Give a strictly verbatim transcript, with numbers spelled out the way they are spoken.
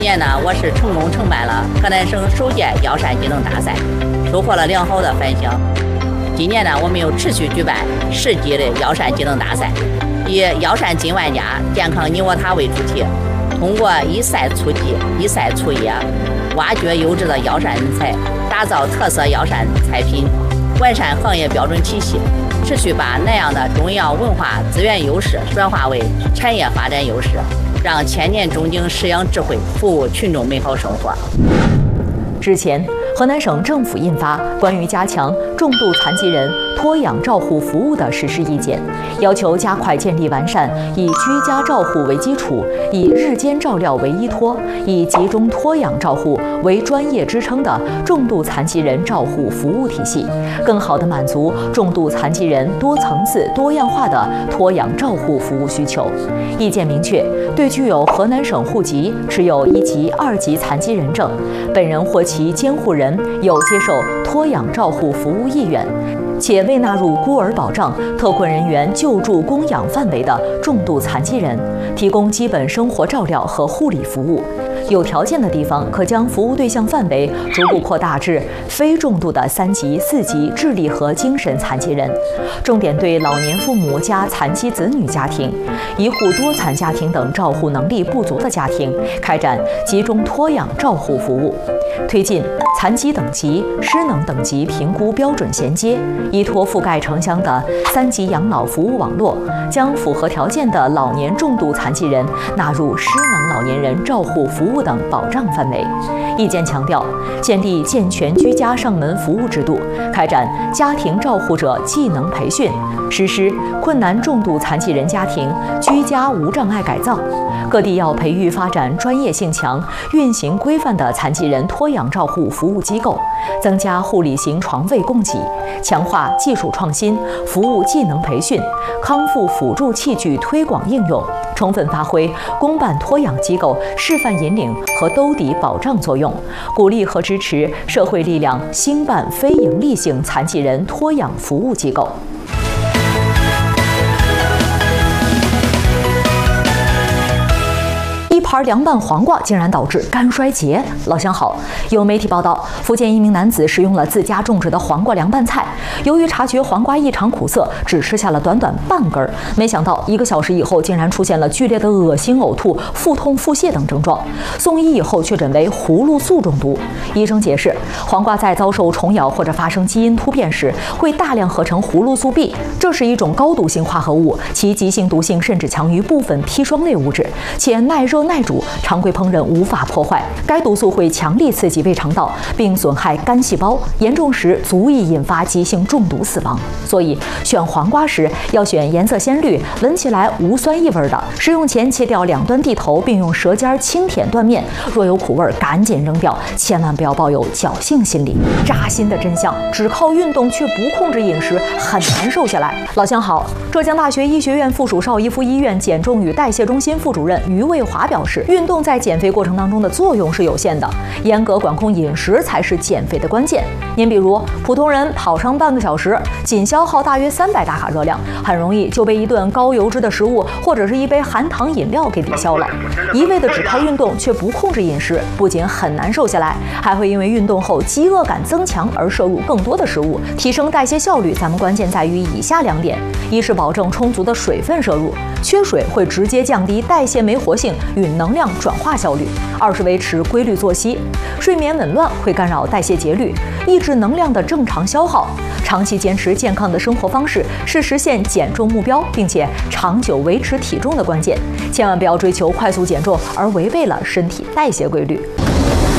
今年呢，我是成功承办了河南省首届腰山技能大赛，收获了良好的反响。今年呢，我们又持续举办十级的腰山技能大赛，以“腰山金万家，健康你我他”为主题，通过一赛促技、一赛促业，挖掘优质的腰山人才，打造特色腰山菜品，完善行业标准体系，持续把南阳的中医药文化资源优势转化为产业发展优势，让千年中景食养智慧服务群众美好生活。 之前，河南省政府印发《关于加强重度残疾人托养照护服务的实施意见》，要求加快建立完善以居家照护为基础、以日间照料为依托、以集中托养照护为专业支撑的重度残疾人照护服务体系，更好地满足重度残疾人多层次、多样化的托养照护服务需求。意见明确，对具有河南省户籍、持有一级、二级残疾人证，本人或其监护人有接受托养照护服务意愿，且未纳入孤儿保障、特困人员救助供养范围的重度残疾人，提供基本生活照料和护理服务。有条件的地方，可将服务对象范围逐步扩大至非重度的三级、四级智力和精神残疾人，重点对老年父母加残疾子女家庭、一户多残家庭等照护能力不足的家庭开展集中托养照护服务，推进残疾等级、失能等级评估标准衔接，依托覆盖城乡的三级养老服务网络，将符合条件的老年重度残疾人纳入失能老年人照护服务等保障范围。意见强调，建立健全居家上门服务制度，开展家庭照护者技能培训，实施困难重度残疾人家庭居家无障碍改造。各地要培育发展专业性强、运行规范的残疾人托养照护服务机构，增加护理型床位供给，强化技术创新、服务技能培训、康复辅助器具推广应用，充分发挥公办托养机构示范引领和兜底保障作用，鼓励和支持社会力量兴办非营利性残疾人托养服务机构。一盘凉拌黄瓜竟然导致肝衰竭。老乡好，有媒体报道，福建一名男子使用了自家种植的黄瓜凉拌菜，由于察觉黄瓜异常苦涩，只吃下了短短半根儿，没想到一个小时以后，竟然出现了剧烈的恶心、呕吐、腹痛、腹泻等症状。送医以后确诊为葫芦素中毒。医生解释，黄瓜在遭受虫咬或者发生基因突变时，会大量合成葫芦素 B， 这是一种高毒性化合物，其急性毒性甚至强于部分砒霜类物质，且耐热耐煮，常规烹饪无法破坏。该毒素会强力刺激胃肠道，并损害肝细胞，严重时足以引发急性中毒死亡。所以选黄瓜时要选颜色鲜绿、闻起来无酸异味的。食用前切掉两端蒂头，并用舌尖轻舔断面，若有苦味赶紧扔掉，千万不要抱有侥幸心理。扎心的真相：只靠运动却不控制饮食，很难瘦下来。老乡好，浙江大学医学院附属邵逸夫医院减重与代谢中心副主任于卫华表示，运动在减肥过程当中的作用是有限的，严格管控饮食才是减肥的关键。您比如，普通人跑上半个小时，仅消耗大约三百大卡热量，很容易就被一顿高油脂的食物或者是一杯含糖饮料给抵消了。一味的只靠运动却不控制饮食，不仅很难瘦下来，还会因为运动后饥饿感增强而摄入更多的食物。提升代谢效率，咱们关键在于以下两点：一是保证充足的水分摄入，缺水会直接降低代谢酶活性与能量转化效率；二是维持规律作息，睡眠紊乱会干扰代谢节律，抑制能量的正常消耗。长期坚持健康的生活方式是实现减重目标并且长久维持体重的关键，千万不要追求快速减重而违背了身体代谢规律。